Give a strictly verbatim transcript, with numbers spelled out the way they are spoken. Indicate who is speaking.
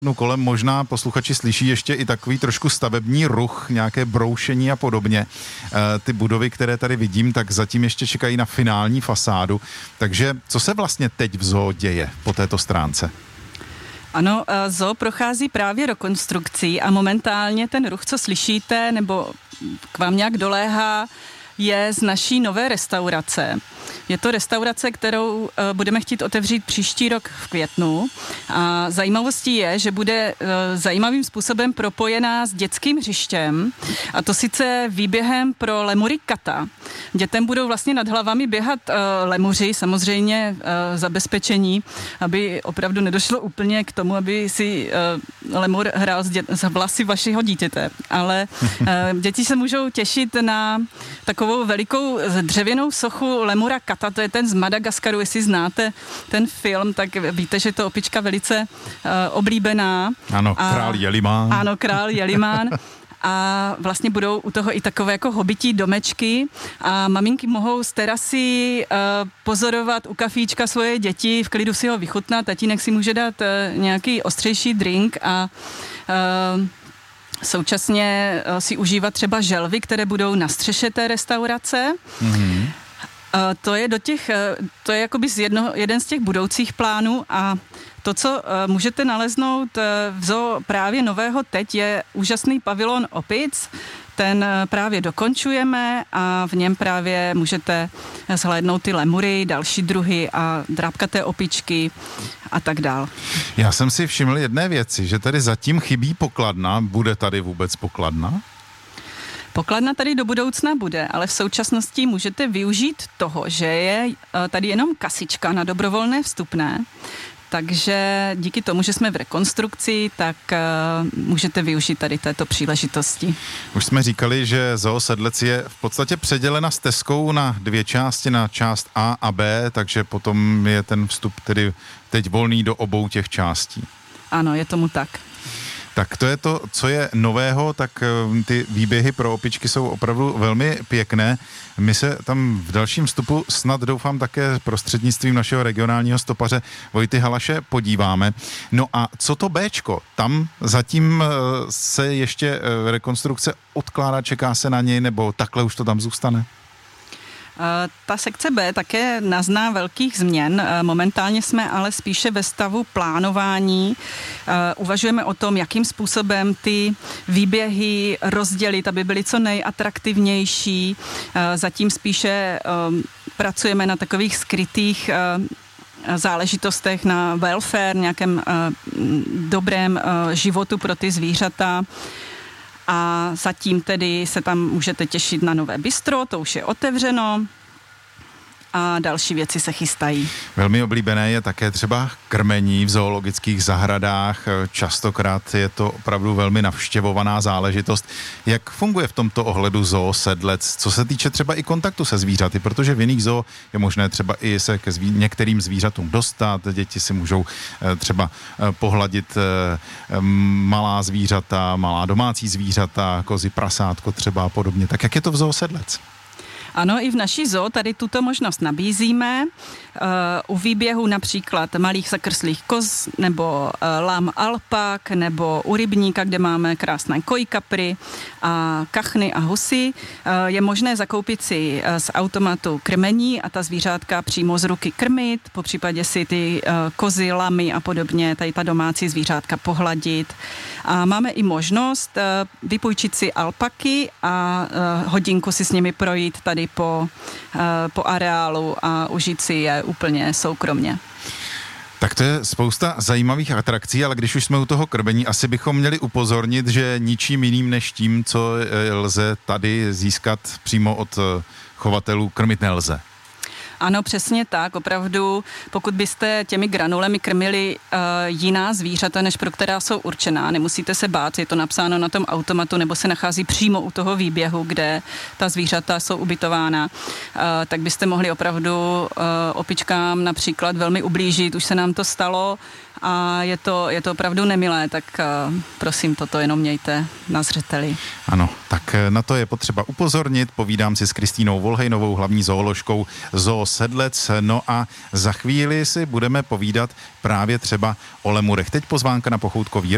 Speaker 1: No kolem možná posluchači slyší ještě i takový trošku stavební ruch, nějaké broušení a podobně. E, ty budovy, které tady vidím, tak zatím ještě čekají na finální fasádu. Takže co se vlastně teď v zoo děje po této stránce?
Speaker 2: Ano, zoo prochází právě rekonstrukcí a momentálně ten ruch, co slyšíte, nebo k vám nějak doléhá, je z naší nové restaurace. Je to restaurace, kterou uh, budeme chtít otevřít příští rok v květnu. A zajímavostí je, že bude uh, zajímavým způsobem propojená s dětským hřištěm, a to sice výběhem pro lemury kata. Dětem budou vlastně nad hlavami běhat uh, lemuři, samozřejmě uh, zabezpečení, aby opravdu nedošlo úplně k tomu, aby si uh, lemur hrál z, dě- z vlasy vašeho dítěte. Ale uh, děti se můžou těšit na takovou velikou dřevěnou sochu lemura kata, to je ten z Madagaskaru, jestli znáte ten film, tak víte, že je to opička velice uh, oblíbená.
Speaker 1: Ano, a, král Jelimán.
Speaker 2: Ano, král Jelimán. A vlastně budou u toho i takové jako hobití domečky a maminky mohou z terasy uh, pozorovat u kafíčka svoje děti, v klidu si ho vychutnat, tatínek si může dát uh, nějaký ostřejší drink a uh, současně uh, si užívat třeba želvy, které budou na střeše té restaurace. Mm-hmm. Uh, to je do těch, uh, to je jakoby z jedno, jeden z těch budoucích plánů a to, co uh, můžete naleznout uh, v zoo právě nového teď, je úžasný pavilon opic. Ten uh, právě dokončujeme a v něm právě můžete zhlédnout ty lemury, další druhy a drápkaté opičky a tak dál.
Speaker 1: Já jsem si všiml jedné věci, že tady zatím chybí pokladna. Bude tady vůbec pokladna?
Speaker 2: Pokladna tady do budoucna bude, ale v současnosti můžete využít toho, že je tady jenom kasička na dobrovolné vstupné, takže díky tomu, že jsme v rekonstrukci, tak uh, můžete využít tady této příležitosti.
Speaker 1: Už jsme říkali, že zoo Sedlec je v podstatě předělena stezkou na dvě části, na část A a B, takže potom je ten vstup tedy teď volný do obou těch částí.
Speaker 2: Ano, je tomu tak.
Speaker 1: Tak to je to, co je nového, tak ty výběhy pro opičky jsou opravdu velmi pěkné. My se tam v dalším vstupu snad doufám také prostřednictvím našeho regionálního stopaře Vojty Halaše podíváme. No a co to Béčko? Tam zatím se ještě rekonstrukce odkládá, čeká se na něj, nebo takhle už to tam zůstane?
Speaker 2: Ta sekce B také nazná velkých změn. Momentálně jsme ale spíše ve stavu plánování. Uvažujeme o tom, jakým způsobem ty výběhy rozdělit, aby byly co nejatraktivnější. Zatím spíše pracujeme na takových skrytých záležitostech, na welfare, nějakém dobrém životu pro ty zvířata. A zatím tedy se tam můžete těšit na nové bistro, to už je otevřeno a další věci se chystají.
Speaker 1: Velmi oblíbené je také třeba krmení v zoologických zahradách. Častokrát je to opravdu velmi navštěvovaná záležitost. Jak funguje v tomto ohledu zoo Sedlec, co se týče třeba i kontaktu se zvířaty, protože v jiných zoo je možné třeba i se ke zví- některým zvířatům dostat, děti si můžou e, třeba e, pohladit e, malá zvířata, malá domácí zvířata, kozy, prasátko třeba a podobně. Tak jak je to v zoo Sedlec?
Speaker 2: Ano, i v naší zoo tady tuto možnost nabízíme. Uh, u výběhu například malých zakrslých koz nebo uh, lám alpak nebo u rybníka, kde máme krásné kojkapry a kachny a husy, uh, je možné zakoupit si uh, z automatu krmení a ta zvířátka přímo z ruky krmit, popřípadě si ty uh, kozy, lamy a podobně, tady ta domácí zvířátka pohladit. A máme i možnost uh, vypůjčit si alpaky a uh, hodinku si s nimi projít tady po, uh, po areálu a užít si je úplně soukromně.
Speaker 1: Tak to je spousta zajímavých atrakcí, ale když už jsme u toho krmení, asi bychom měli upozornit, že ničím jiným než tím, co lze tady získat přímo od chovatelů, krmit nelze.
Speaker 2: Ano, přesně tak. Opravdu, pokud byste těmi granulemi krmili uh, jiná zvířata, než pro která jsou určená, nemusíte se bát, je to napsáno na tom automatu, nebo se nachází přímo u toho výběhu, kde ta zvířata jsou ubytována, uh, tak byste mohli opravdu uh, opičkám například velmi ublížit. Už se nám to stalo a je to, je to opravdu nemilé, tak uh, prosím, toto jenom mějte na zřeteli.
Speaker 1: Ano, tak na to je potřeba upozornit. Povídám si s Kristýnou Volhejnovou, hlavní zooložkou zoo Sedlec. No a za chvíli si budeme povídat právě třeba o lemurech. Teď pozvánka na pochoutkový